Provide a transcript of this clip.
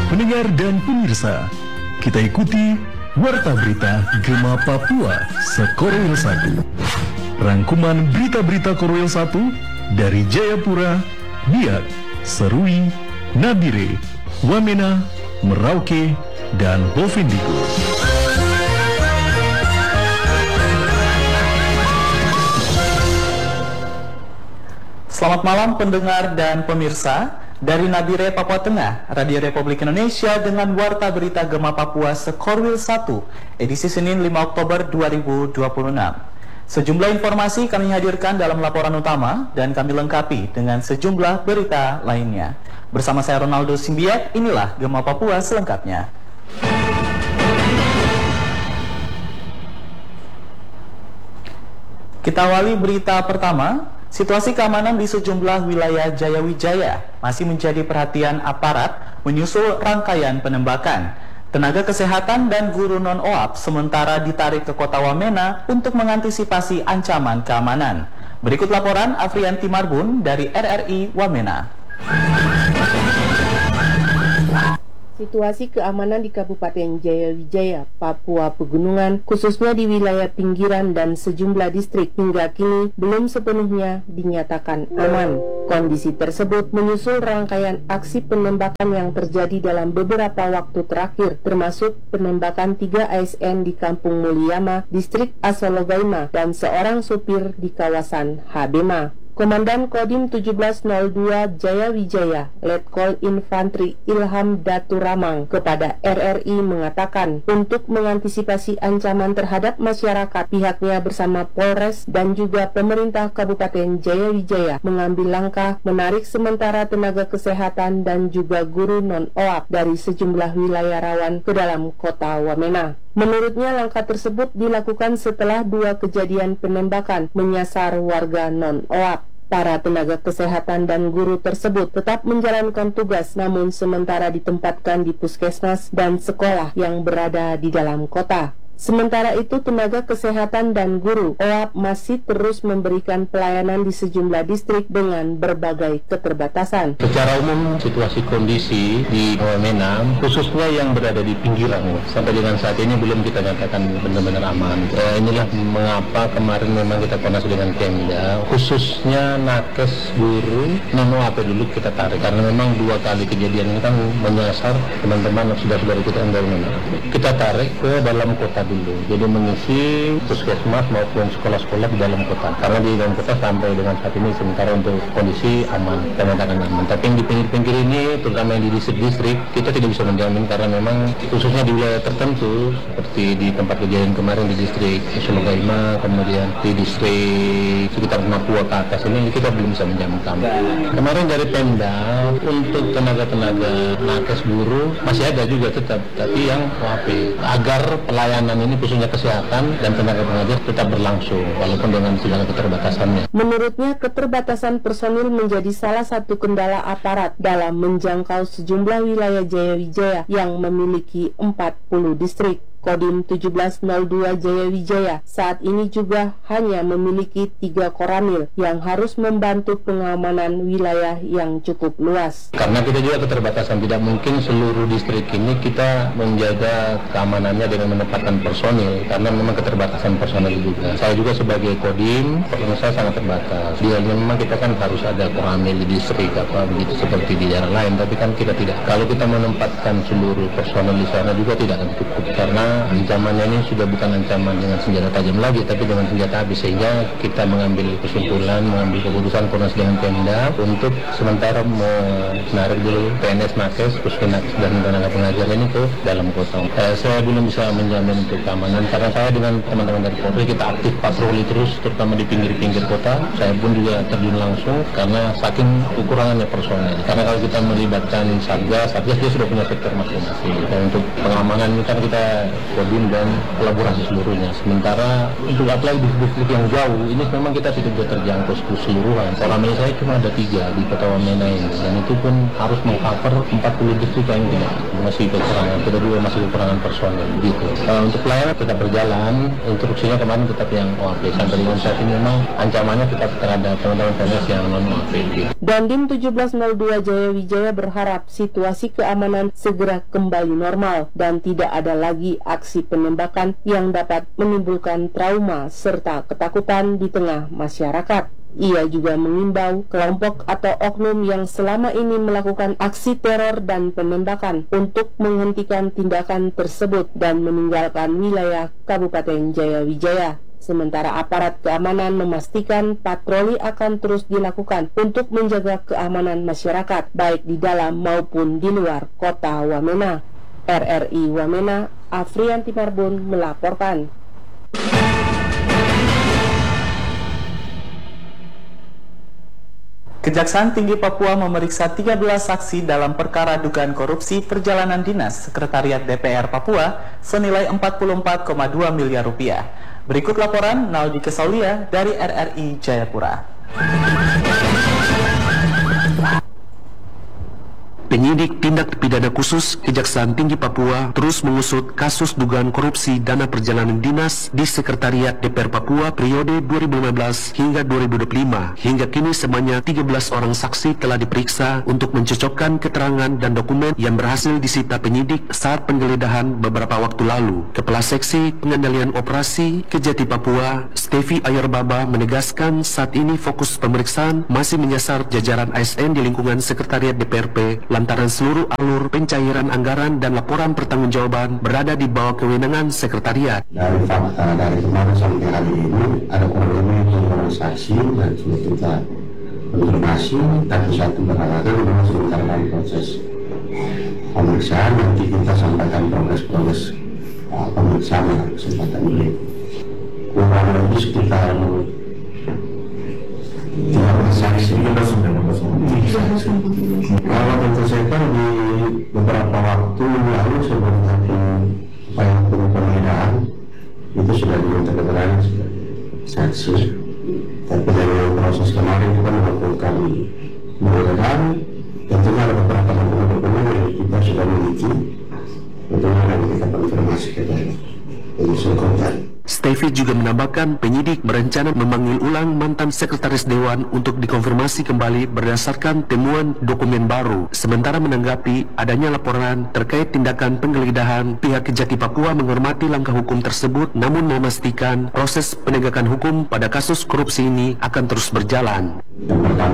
Pendengar dan pemirsa, kita ikuti Warta Berita Gema Papua Sekorwil 1. Rangkuman berita-berita Korwil 1 dari Jayapura, Biak, Serui, Nabire, Wamena, Merauke, dan Bovendigul. Selamat malam pendengar dan pemirsa. Dari Nabire, Papua Tengah, Radio Republik Indonesia dengan Warta Berita Gema Papua Sekorwil 1, edisi Senin 5 Oktober 2026. Sejumlah informasi kami hadirkan dalam laporan utama dan kami lengkapi dengan sejumlah berita lainnya. Bersama saya Ronaldo Simbiak, inilah Gema Papua selengkapnya. Kita awali berita pertama. Situasi keamanan di sejumlah wilayah Jayawijaya masih menjadi perhatian aparat menyusul rangkaian penembakan. Tenaga kesehatan dan guru non-OAP sementara ditarik ke kota Wamena untuk mengantisipasi ancaman keamanan. Berikut laporan Afrianti Marbun dari RRI Wamena. Situasi keamanan di Kabupaten Jayawijaya, Papua Pegunungan, khususnya di wilayah pinggiran dan sejumlah distrik hingga kini belum sepenuhnya dinyatakan aman. Kondisi tersebut menyusul rangkaian aksi penembakan yang terjadi dalam beberapa waktu terakhir, termasuk penembakan 3 ASN di Kampung Mulyama, distrik Asologaima, dan seorang supir di kawasan Habema. Komandan Kodim 1702 Jayawijaya, Letkol Infantri Ilham Daturamang kepada RRI mengatakan untuk mengantisipasi ancaman terhadap masyarakat, pihaknya bersama Polres dan juga pemerintah Kabupaten Jayawijaya mengambil langkah menarik sementara tenaga kesehatan dan juga guru non-OAP dari sejumlah wilayah rawan ke dalam kota Wamena. Menurutnya langkah tersebut dilakukan setelah 2 kejadian penembakan menyasar warga non-OAP. Para tenaga kesehatan dan guru tersebut tetap menjalankan tugas, namun sementara ditempatkan di puskesmas dan sekolah yang berada di dalam kota. Sementara itu, tenaga kesehatan dan guru OAP masih terus memberikan pelayanan di sejumlah distrik dengan berbagai keterbatasan. Secara umum, situasi kondisi di Wamena, khususnya yang berada di pinggiran, sampai dengan saat ini belum kita nyatakan benar-benar aman. Inilah mengapa kemarin memang kita koordinasi dengan Pemda, khususnya nakes guru non-OAP dulu kita tarik, karena memang 2 kali kejadian ini kan menyasar teman-teman saudara-saudara kita yang dari mana. Kita tarik ke dalam kota dulu, jadi mengisi puskesmas maupun sekolah-sekolah di dalam kota, karena di dalam kota sampai dengan saat ini sementara untuk kondisi aman, kita nyatakan aman. Tapi yang di pinggir-pinggir ini, terutama yang di distrik-distrik, kita tidak bisa menjamin karena memang khususnya di wilayah tertentu seperti di tempat kejadian kemarin di distrik Sologaima, kemudian di distrik sekitar Napua ke atas ini kita belum bisa menjamin keamanan. Kemarin dari Pemda untuk tenaga-tenaga nakes guru masih ada juga tetap, tapi yang OAP agar pelayanan ini khususnya kesehatan dan tenaga pengajar tetap berlangsung walaupun dengan segala keterbatasannya. Menurutnya, keterbatasan personil menjadi salah satu kendala aparat dalam menjangkau sejumlah wilayah Jayawijaya yang memiliki 40 distrik. Kodim 1702 Jayawijaya saat ini juga hanya memiliki 3 koramil yang harus membantu pengamanan wilayah yang cukup luas. Karena kita juga keterbatasan, tidak mungkin seluruh distrik ini kita menjaga keamanannya dengan menempatkan personil, karena memang keterbatasan personil juga. Saya juga sebagai Kodim, personil saya sangat terbatas. Dia memang kita kan harus ada koramil di distrik apa begitu seperti di daerah lain, tapi kan kita tidak. Kalau kita menempatkan seluruh personil di sana juga tidak akan cukup, karena ancamannya ini sudah bukan ancaman dengan senjata tajam lagi, tapi dengan senjata api, sehingga kita mengambil kesimpulan, mengambil keputusan koordinasi dengan Pemda untuk sementara menarik dulu PNS, nakes, puskesmas dan tenaga pengajar ini ke dalam kota. Saya belum bisa menjamin untuk keamanan karena saya dengan teman-teman dari Polri kita aktif patroli terus, terutama di pinggir-pinggir kota. Saya pun juga terjun langsung karena saking kekurangannya personel. Karena kalau kita melibatkan satgas dia sudah punya sektor masing-masing. Dan untuk pengamanan ini kan kita kodim dan kolaborasi seluruhnya. Sementara untuk apply di distrik yang jauh, ini memang kita tidak bisa terjangkau keseluruhan. Selama ini saya cuma ada 3 di Kota Wamena ini, dan itu pun harus mengcover 40 distrik yang tidak masih kekurangan, kita juga masih kekurangan personel begitu. Untuk pelayanan tetap berjalan, instruksinya kemarin tetap yang OAP. Sampai dengan saat ini memang ancamannya tetap terhadap teman-teman PNS yang non OAP gitu. Dandim 1702 Jaya Wijaya berharap situasi keamanan segera kembali normal dan tidak ada lagi aksi penembakan yang dapat menimbulkan trauma serta ketakutan di tengah masyarakat. Ia juga mengimbau kelompok atau oknum yang selama ini melakukan aksi teror dan penembakan untuk menghentikan tindakan tersebut dan meninggalkan wilayah Kabupaten Jaya Wijaya. Sementara aparat keamanan memastikan patroli akan terus dilakukan untuk menjaga keamanan masyarakat baik di dalam maupun di luar kota Wamena. RRI Wamena, Afrianti Marbun melaporkan. Kejaksaan Tinggi Papua memeriksa 13 saksi dalam perkara dugaan korupsi perjalanan dinas Sekretariat DPR Papua senilai 44,2 miliar rupiah. Berikut laporan Naldi Kesaulia dari RRI Jayapura. Penyidik Tindak Pidana Khusus Kejaksaan Tinggi Papua terus mengusut kasus dugaan korupsi dana perjalanan dinas di Sekretariat DPR Papua periode 2015 hingga 2025. Hingga kini sebanyak 13 orang saksi telah diperiksa untuk mencocokkan keterangan dan dokumen yang berhasil disita penyidik saat penggeledahan beberapa waktu lalu. Kepala Seksi Pengendalian Operasi Kejati Papua, Stevi Ayerbaba, menegaskan saat ini fokus pemeriksaan masih menyasar jajaran ASN di lingkungan Sekretariat DPRP lantaran seluruh alur pencairan anggaran dan laporan pertanggungjawaban berada di bawah kewenangan sekretariat. Dari fakta dari kemarin sampai hari ini ada kurang lebih 2 saksi dan sudah kita konfirmasi, tapi satu beralasan memang sedang dalam proses pemeriksaan. Nanti kita sampaikan progres pemeriksaan dalam kesempatan ini. Kurang lebih sekitar 13 saksi. Kalau tentu saja di beberapa waktu lalu sebelum nanti upaya penggeledahan itu sudah diminta keterangan saksi. Tapi dari proses kemarin kita melakukan penggeledahan, tentunya ada beberapa dokumen yang kita sudah miliki, tentunya akan kita konfirmasi kepada pengusul kontak. Stevi juga menambahkan penyidik berencana memanggil ulang mantan sekretaris dewan untuk dikonfirmasi kembali berdasarkan temuan dokumen baru. Sementara menanggapi adanya laporan terkait tindakan penggeledahan, pihak Kejati Papua menghormati langkah hukum tersebut namun memastikan proses penegakan hukum pada kasus korupsi ini akan terus berjalan.